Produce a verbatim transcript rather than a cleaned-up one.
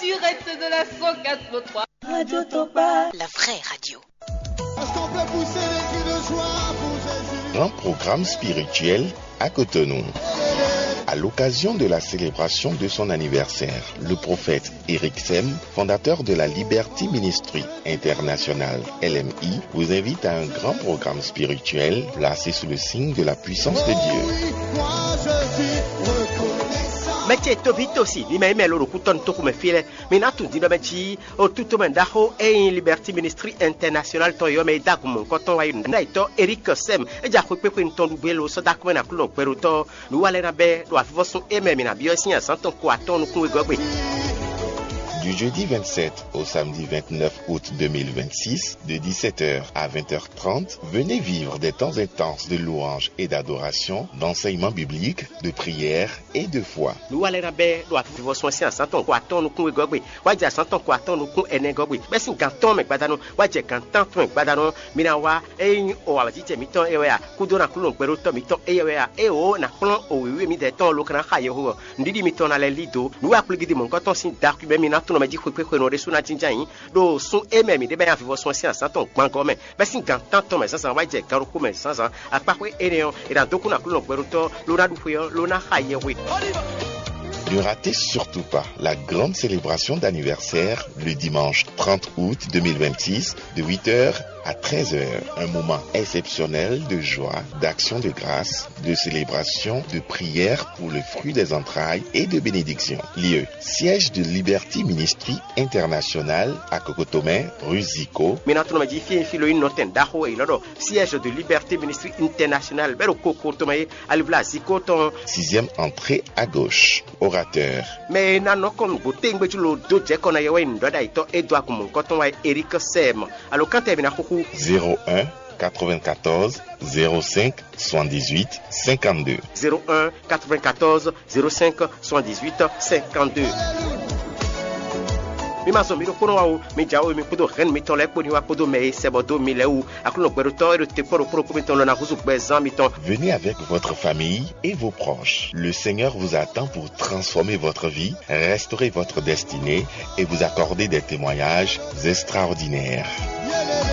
Durette de la cent quatre virgule trois. Radio Topa, la vraie radio. Est-ce qu'on peut pousser les cris de joie pour Jésus? Grand programme spirituel à Cotonou. À l'occasion de la célébration de son anniversaire, le prophète Eric Sem, fondateur de la Liberty Ministry International L M I, vous invite à un grand programme spirituel placé sous le signe de la puissance de Dieu. Meche tobito si ni mai melo kuton to kuma file mina tu dino mechi o tuto mendaho e Liberty Ministry International to yo me da kuma koton wa yin to Eric Sem e ja ko pe ko nton belo so da kuma na kulo peru to lu wale na be do afo so e me mina bio si an ton ko aton ku e gogbe. Du jeudi vingt-sept au samedi vingt-neuf août deux mille vingt-six, de dix-sept heures à vingt heures trente, venez vivre des temps intenses de louange et d'adoration, d'enseignement biblique, de prière et de foi. Nous allons à vivre son science, santon quoi ton nous coué gobé, waja santon quoi ton nous cou ene gobé. Mais si ganton me badano, waja ganton ton badano, minawa e o awati miton e wa, kudona kulon pero to miton e wa e o na kulon o wi mi de ton lo kana haye ho. Ndidi miton na le lido, nous a plugidi mon coton sin dark be mina no me di ko pe ko no resu na jinjan do sun e me mi de be ya vivo son science ton gban go me be sin gan tanton me sansan wa je garu ko me sansan apa ko eneon e dan doku na kulo gberu to lo na du fuyo lo na haye we. Ne ratez surtout pas la grande célébration d'anniversaire le dimanche trente août deux mille vingt-six de huit heures à treize heures. Un moment exceptionnel de joie, d'action de grâce, de célébration, de prière pour le fruit des entrailles et de bénédiction. Lieu, siège de Liberty Ministry International à Cocotomé, rue Zico. Siège de Liberty Ministry International, sixième entrée à gauche. Orateur. Mais non, comme vous tenez le dos de qu'on a eu une doda et Edouard comme quand on a Eric Sem. Alors quand tu es zéro un quatre-vingt-quatorze zéro cinq soixante-dix-huit cinquante-deux. zéro un quatre-vingt-quatorze zéro cinq soixante-dix-huit cinquante-deux. Mi ma zomi ko no wa mi jawo mi kudo ren mi ton le ko ni wa kudo me sebodo mi le u akuno gbero to ero te poro poro ko mi ton na kuzu gbe zan mi ton. Venez avec votre famille et vos proches. Le Seigneur vous attend pour transformer votre vie, restaurer votre destinée et vous accorder des témoignages extraordinaires.